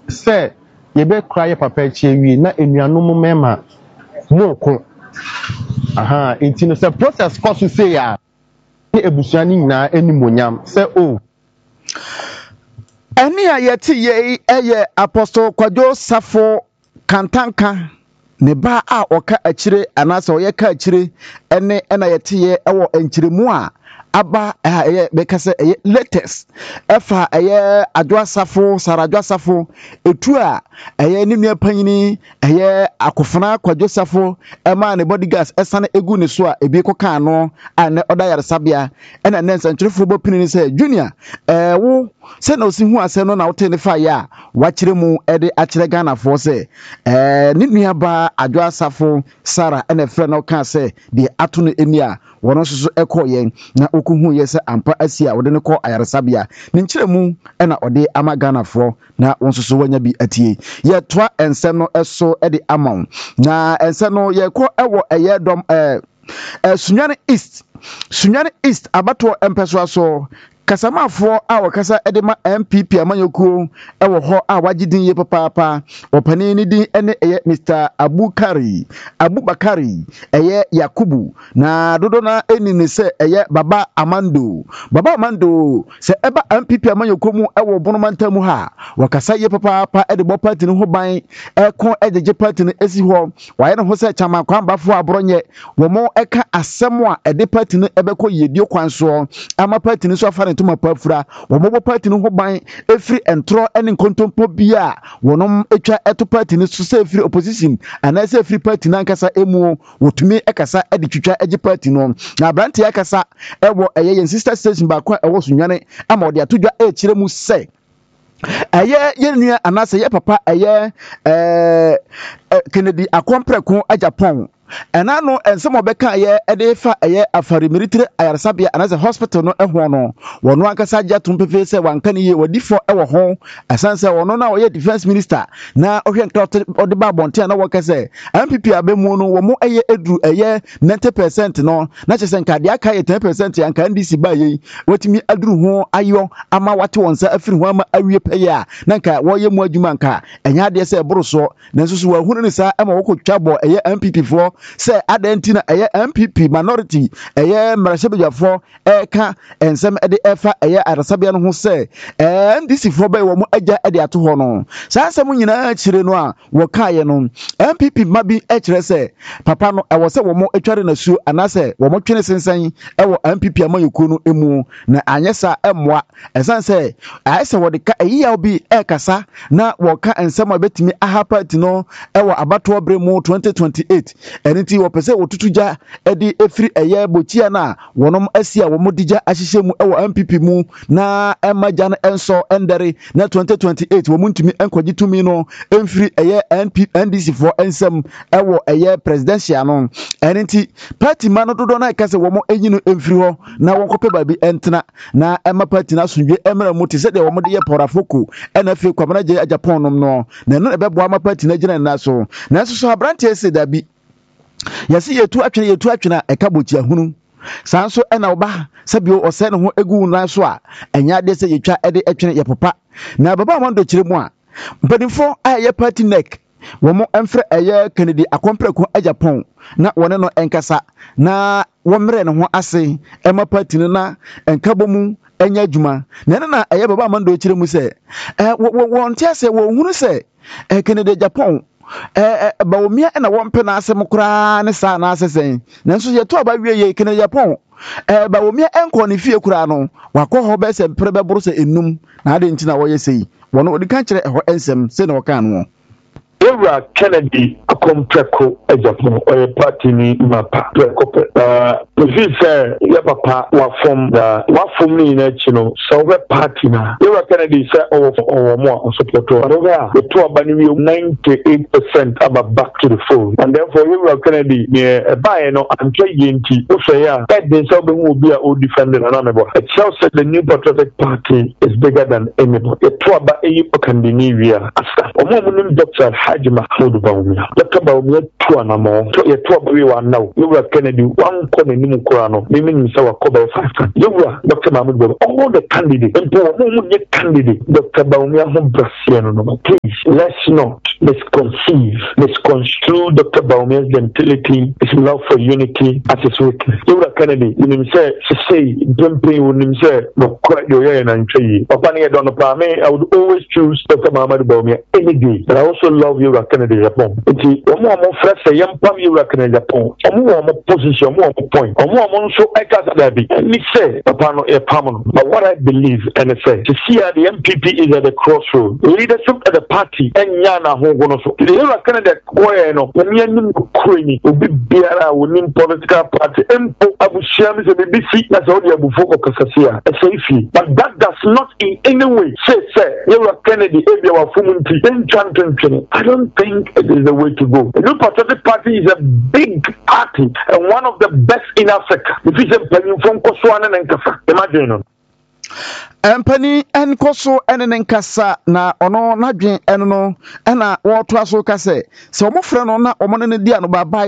say ye be cry papa echi na enuanom mema no ko aha enti no say process course say ya ni ebusua ni nyina animonyam say oh Any a yeti ye Apostle Kwadwo Safo Kantanka ne ba a oka achire anasa oyeka achire ene na yeti ye ewo enchiremu a aba bekase latest efa adwa safo saradwa safo etu a ni nua panyini akofana Kwadwo Safo ema ne bodyguards esane egu ne so a ebi koka ano ane oda yaresabia ena nensa ntwerefo bopini se junior wo se na osi hu ase no na wote ne fa ya wachire mu ede achire Ghana fo se ne nua ba adwa safo Sara ena frɛ no ka se de ato no eni a wono soso ekoyen na okuhu ye se ampa asia wode ne ko ayaresabia ne nkyeremu ena ode ama Ghana fo na wonsoso wanya bi atie ye toa ensem no eso ede amon na ensem no ye ko ewo dom Sunyani East abato empeso aso kasamafo a wakasa edema MPP amanyoku ewo ho a wagidin ye papa opani ni din ene Mr. Abubakari Yakubu na dodo na eni ne se Baba Amando se eba MPP amanyoku mu ewo bonomanta mu ha wakasa ye papa edebo party no ho ban ekon ejeje party no esi ho waye no ho se chama kwambafo abronye womo eka asemo a ede party no ebekọ yedio kwanso ama party no so afare tuma pafura womo party no ho ban efiri entro ene nkontompo bia wonom etwa eto party no so se efiri opposition ana se efiri party na nkasa emu wotumi ekasa ede twitwa eje party no na brante ekasa ewo yen sister station ba kwa ewo Sunyane ama ode atodwa ekire mu se yenua anase ye papa Kennedy Akompreko Japan enano ensem obeka edefa afari military ayarsabia anase hospital no eho no wono ankasa gya tumpefe se wanka ne ye wadifo ewo ho asanse wono na oye defense minister na ohwe nka ode ba bonte na wokase MPP abemu no wo mo edru 90% no na chese nka de aka 10% yanka NDC ba yi watimi adru ho ayo ama wate wonsa afiri ho ama awie peye a na nka wo ye mu adwuma nka enya de se boroso na nsusu wa hunu ne sa ama wokotwa bo MPP fo se adentina MPP minority mrashebejafo eka ensem ede efa arasabia no ho se NDC fo ba wo mu agya ede ato ho no sansem nyina chire no a wo kaaye no MPP mabi echire se papa no ewo se wo mu etware na suo anase wo mu twene sensan ewo MPP amayoku no emu na anyesa emmoa esanse ayese wo de ka eyiya obi ekasa na wo ka ensem abetimi aha party no ewo abato bre mu 2028 eniti wo pese wotutuja edi efiri bochia na wonom asia wo modija ahyehye mu ewo MPP mu na emaja na enso endere na 2028 wo muntumi enkogitumi no emfiri NDC for ensem ewo presidential no eniti party mano dodo na ekase wo mo enyino emfiri ho na wonkope babi entena na ema party na sunwe emra mu tise de wo mo de ye porafoko ena fe kwamana je Japan nom no na no ebebo ama party na gina na so na so abrante ese dabi yasi yetu atwena ekabochi ahunu sanso ena oba sabio ose ne ho egu na so a enya de se yetwa ede etwene ye papa na baba amando kire mu a mpanifo aye party neck womo emfre Kennedy Akompreko Japan na wone no enkasa na womre ne ho ase ema party na enkabomu enya adwuma na baba amando kire mu se wonte ase wo hunu se Kennedy Japan bawomia na wompe na asem kura ne sa na asesen nanso ye to aba wie ye Kennedy Japan bawomia enko ne fie kura no wakọ ho be se pre be boro se enum na ade nti na wo ye sei wono odi kan kire ho ensem se na woka no Ewra Kennedy Akompreko Japan or party ni mapa we say ya papa wa form ni na chino so we party na Ewra Kennedy say or more support over the two abani 98% about back to the fold and therefore Ewra Kennedy near buy no anke yenti o say ya that dey so be who be a old defender and another it shows that the New Patriotic Party is bigger than anybody the two about e Scandinavia after omo Dr. Haji Mahmoud Bawumia Dr. Bawumia to anamo to ye to we one now Ewra Kennedy one corner mu kurano meaning say wa cover 5 kan yewura Dr. Mahmoud Bawumia all the candidates and candidate Dr. Bawumia ho brasia no please let's not misconstrue Dr. Bawumia's gentility, his love for unity as his weakness. Yewura Kennedy say jumping when him say no quite your and tree upon here don't I would always choose Dr. Mahmoud Bawumia any day, but I also love Yewura Kennedy Japan. It's more fresh say young pam Yewura Kennedy Japan more position more point more so I can't be me say upon a permanent but what I believe and I say to see the MPP is at the crossroad leadership at the party and yana ho gono so the Yewura Kennedy boy no when you nim kroni obi biara wonim political party empo abushia me say be see na so the abufo okasasia e say fi but that does not in any way say Yewura Kennedy ebia wa fumunti enchanting. I don't think it is the way to go. The New Patriotic Party is a big party and one of the best in Africa. If it's a penny from Koswana and Kasa, imagine. Empany and Koso and an Enkasa na ono nadwin eno na woto aso ka se omo frɛ no na omo ne dia no babai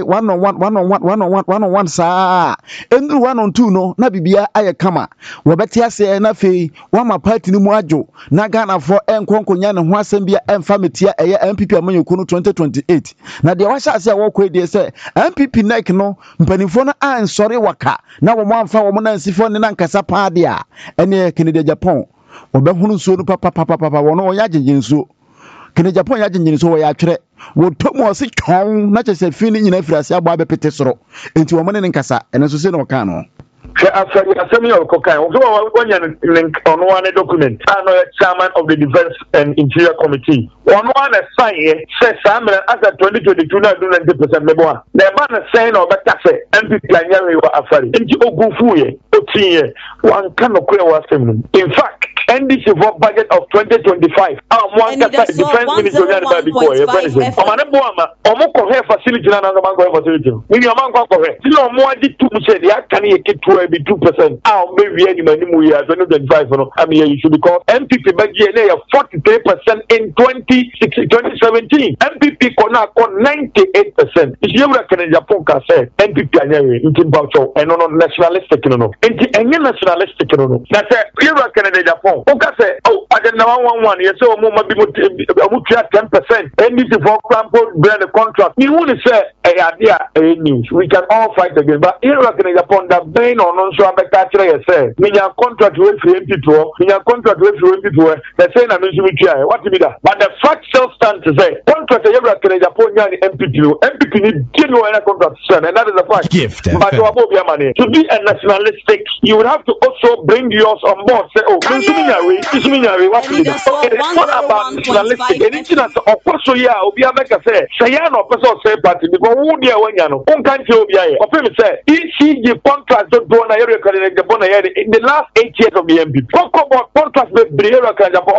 1 saa enduru 1 on 2 no na bibia aye kama wo beti ase na fei wama party ni mu adwo na Ghana for enkonkonya ne ho asɛm bia emfa metia eye MPP amanyoku no 2028 na de wahya ase a wo kɔ die se MPP neck no mpanifo no ansɔre waka na wo mo amfa wo mo na nsifo ne na nkasa pa de a ene Kennedy Japan obehunu nsuo no papa wono oya gyengensuo Kennedy Japan ya gyengensuo wo ya atwere wo tomu osi twon na kyese fi ni nyina firase abo abepete soro enti wo mo ne nkasa ene so se no ka no Assembly of Kokai, link on one document. I know chairman of the Defense and Interior Committee. On one sign says Simon as a 2022 not do 90% mebo. The man saying or better say MPP Anyari wa afari. Nti ogufuye otiye one can was feminine. In fact, NDC for budget of 2025. One Defense Minister before Omoko hair facility na mango facility. When your man go correct. No more di 2% ya can you get to be 2%. Maybe any money we are 2025. I mean, you should be called MPP budget 43% in 2017. MPP kona 98%. If you were Kennedy Japan can say MPP anyway, in Baucho and no nationalistic no. Any nationalistic no. That's you were Kennedy Japan. Okay, say I didn't know 111. Yes, so more maybe 10%. NDC for example, brand the contract. You want to say idea news. We can all fight again, but you were Kennedy Japan that vein or non so about that say me your contract with people me your contract with people they say na me so what be that but the fact still stands to say contract you were Kennedy Japan and MPP need no any contract and that is the fact but you above your money to be a nationalistic you would have to also bring yours on board say oh this mean what be that it's not about nationalistic anything that of course so yeah obi ameka say no person say party because who there when you know on can't obi aye of me say ECG contract do na area Kennedy Japan in the last 8 years of the MPP contract with Briera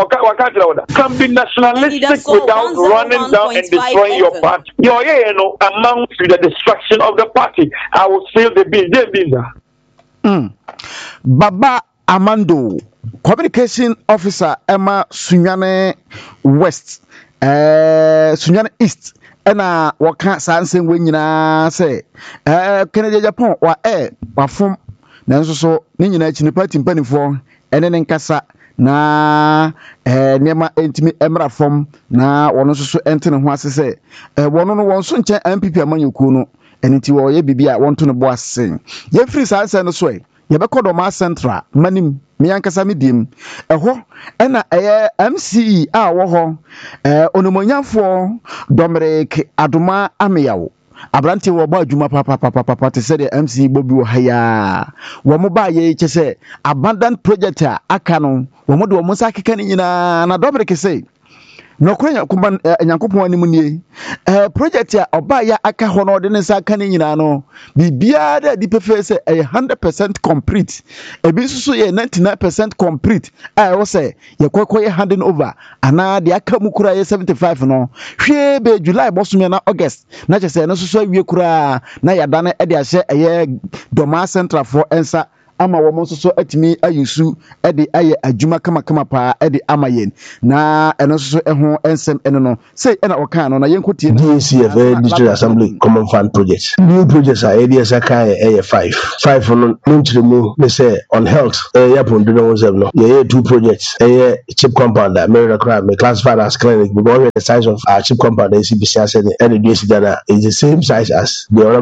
can be nationalistic without running down and destroying your party. Among the destruction of the party, I will seal the bill. Baba Amando, communication officer Emma Sunyane West, Sunyane East. Ena waka sanse wenyina say Kennedy Japan wa form nanso so ni nyina chi ni party mpanifo ene ne nkasa na nema entimi emra form na wono so entene ho asese wono no won so nche MPP amanyoku no eniti wo ye bibia wonto no bo asen ye free sanse no so ye be kodo ma central manim me yankasa medim eho ena MCE a wo ho onomonyafo Dominic Adoma Ameyawo Abranti wo ba adwuma papa te se de MC Bobi wo haya wo mo ba ye che se abandoned project a aka no wo mo de wo mo sakeka ni nyina na Dominic say no kwanya kumba Nyankopon ani mu nie project a oba ya aka ho no de ne saka ni nyina no bibia da di pefe se 100% complete ebi susu ye 99% complete wo say ye kokoye handing over ana de aka mu kura ye 75 no hwe be July bosome na August na che se no susu awie kura na yada na e de ahye eye Doma Central for ensa ama wɔn nso so atumi ayusu de ayɛ adwuma kamakama paa de ama yɛn na ɛno nso so ɛho nsɛm ɛno no sei ɛna ɔkaa no na yɛnkɔtie no DACF District Assembly Common Fund Projects new projects a yɛde ɛsa kan yɛ 5 no nkyerɛmu ne sɛ on health yɛ pɔndu no ho nsɛm no yɛyɛ 2 projects ɛyɛ chip compound a mɛrɛ kora me classified as clinic because the size of our chip compound is CBC and the DAC data is the same size as the